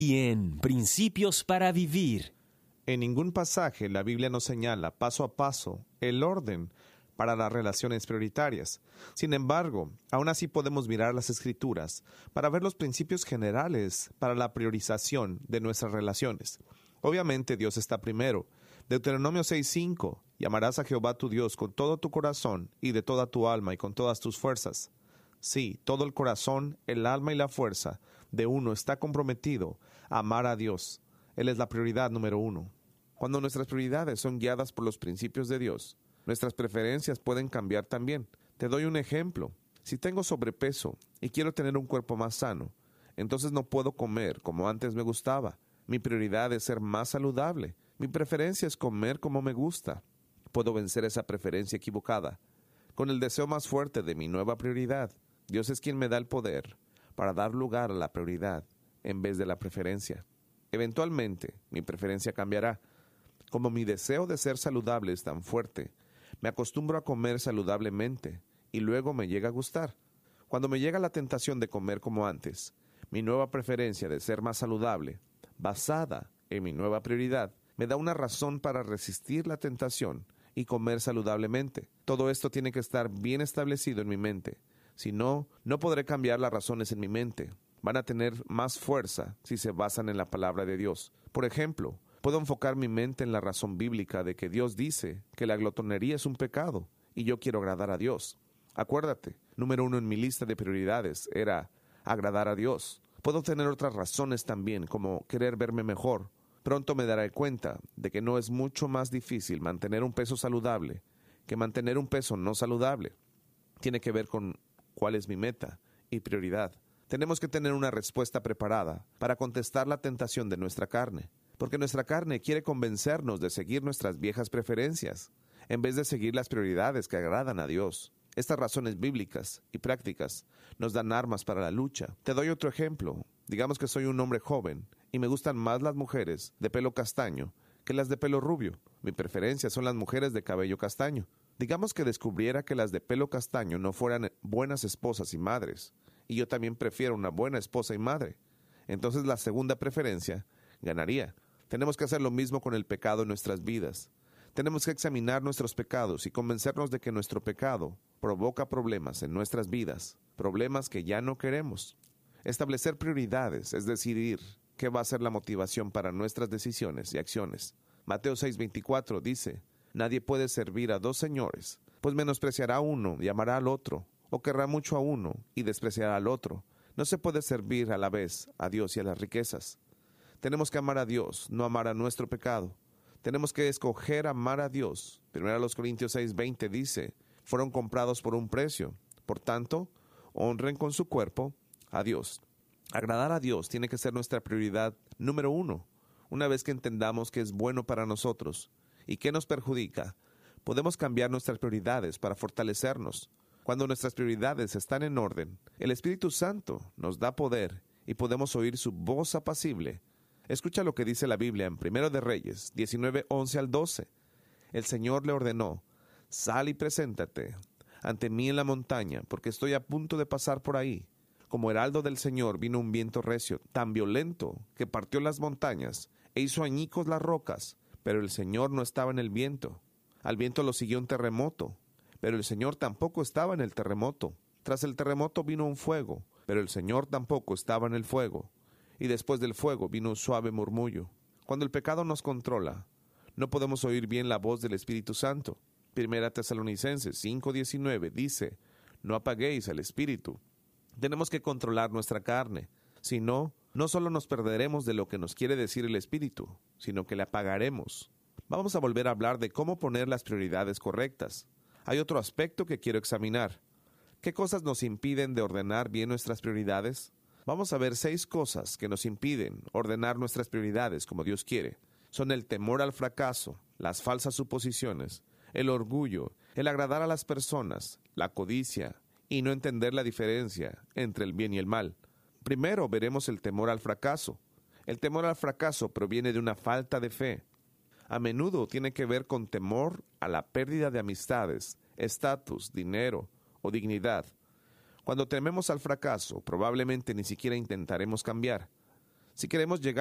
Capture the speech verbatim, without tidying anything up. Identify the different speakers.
Speaker 1: y en Principios para Vivir.
Speaker 2: En ningún pasaje la Biblia nos señala paso a paso el orden para las relaciones prioritarias. Sin embargo, aún así podemos mirar las Escrituras para ver los principios generales para la priorización de nuestras relaciones. Obviamente Dios está primero. Deuteronomio seis cinco, y amarás a Jehová tu Dios con todo tu corazón y de toda tu alma y con todas tus fuerzas. Sí, todo el corazón, el alma y la fuerza de uno está comprometido a amar a Dios. Él es la prioridad número uno. Cuando nuestras prioridades son guiadas por los principios de Dios, nuestras preferencias pueden cambiar también. Te doy un ejemplo. Si tengo sobrepeso y quiero tener un cuerpo más sano, entonces no puedo comer como antes me gustaba. Mi prioridad es ser más saludable. Mi preferencia es comer como me gusta. Puedo vencer esa preferencia equivocada con el deseo más fuerte de mi nueva prioridad. Dios es quien me da el poder para dar lugar a la prioridad en vez de la preferencia. Eventualmente, mi preferencia cambiará. Como mi deseo de ser saludable es tan fuerte, me acostumbro a comer saludablemente y luego me llega a gustar. Cuando me llega la tentación de comer como antes, mi nueva preferencia de ser más saludable, basada en mi nueva prioridad, me da una razón para resistir la tentación y comer saludablemente. Todo esto tiene que estar bien establecido en mi mente. Si no, no podré cambiar las razones en mi mente. Van a tener más fuerza si se basan en la palabra de Dios. Por ejemplo, puedo enfocar mi mente en la razón bíblica de que Dios dice que la glotonería es un pecado y yo quiero agradar a Dios. Acuérdate, número uno en mi lista de prioridades era agradar a Dios. Puedo tener otras razones también, como querer verme mejor. Pronto me daré cuenta de que no es mucho más difícil mantener un peso saludable que mantener un peso no saludable. Tiene que ver con cuál es mi meta y prioridad. Tenemos que tener una respuesta preparada para contestar la tentación de nuestra carne, porque nuestra carne quiere convencernos de seguir nuestras viejas preferencias, en vez de seguir las prioridades que agradan a Dios. Estas razones bíblicas y prácticas nos dan armas para la lucha. Te doy otro ejemplo. Digamos que soy un hombre joven y me gustan más las mujeres de pelo castaño que las de pelo rubio. Mi preferencia son las mujeres de cabello castaño. Digamos que descubriera que las de pelo castaño no fueran buenas esposas y madres, y yo también prefiero una buena esposa y madre. Entonces la segunda preferencia ganaría. Tenemos que hacer lo mismo con el pecado en nuestras vidas. Tenemos que examinar nuestros pecados y convencernos de que nuestro pecado provoca problemas en nuestras vidas, problemas que ya no queremos. Establecer prioridades es decidir qué va a ser la motivación para nuestras decisiones y acciones. Mateo seis veinticuatro dice: nadie puede servir a dos señores, pues menospreciará a uno y amará al otro, o querrá mucho a uno y despreciará al otro. No se puede servir a la vez a Dios y a las riquezas. Tenemos que amar a Dios, no amar a nuestro pecado. Tenemos que escoger amar a Dios. Primero Corintios seis veinte dice: fueron comprados por un precio. Por tanto, honren con su cuerpo a Dios. Agradar a Dios tiene que ser nuestra prioridad número uno. Una vez que entendamos que es bueno para nosotros y que nos perjudica, podemos cambiar nuestras prioridades para fortalecernos. Cuando nuestras prioridades están en orden, el Espíritu Santo nos da poder y podemos oír su voz apacible. Escucha lo que dice la Biblia en Primero de Reyes diecinueve, once al doce. El Señor le ordenó: sal y preséntate ante mí en la montaña, porque estoy a punto de pasar por ahí. Como heraldo del Señor vino un viento recio, tan violento, que partió las montañas e hizo añicos las rocas, pero el Señor no estaba en el viento. Al viento lo siguió un terremoto, pero el Señor tampoco estaba en el terremoto. Tras el terremoto vino un fuego, pero el Señor tampoco estaba en el fuego. Y después del fuego vino un suave murmullo. Cuando el pecado nos controla, no podemos oír bien la voz del Espíritu Santo. Primera Tesalonicenses cinco diecinueve dice: no apaguéis el Espíritu. Tenemos que controlar nuestra carne. Si no, no solo nos perderemos de lo que nos quiere decir el Espíritu, sino que le apagaremos. Vamos a volver a hablar de cómo poner las prioridades correctas. Hay otro aspecto que quiero examinar. ¿Qué cosas nos impiden de ordenar bien nuestras prioridades? Vamos a ver seis cosas que nos impiden ordenar nuestras prioridades como Dios quiere. Son el temor al fracaso, las falsas suposiciones, el orgullo, el agradar a las personas, la codicia y no entender la diferencia entre el bien y el mal. Primero veremos el temor al fracaso. El temor al fracaso proviene de una falta de fe. A menudo tiene que ver con temor a la pérdida de amistades, estatus, dinero o dignidad. Cuando tememos al fracaso, probablemente ni siquiera intentaremos cambiar. Si queremos llegar